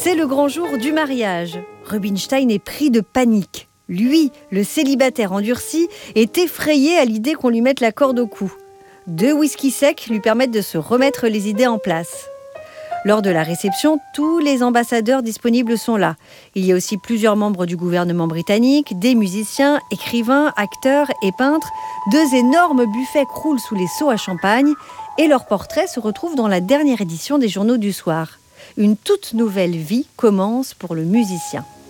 C'est le grand jour du mariage. Rubinstein est pris de panique. Lui, le célibataire endurci, est effrayé à l'idée qu'on lui mette la corde au cou. 2 whisky secs lui permettent de se remettre les idées en place. Lors de la réception, tous les ambassadeurs disponibles sont là. Il y a aussi plusieurs membres du gouvernement britannique, des musiciens, écrivains, acteurs et peintres. 2 énormes buffets croulent sous les seaux à champagne et leurs portraits se retrouvent dans la dernière édition des journaux du soir. Une toute nouvelle vie commence pour le musicien.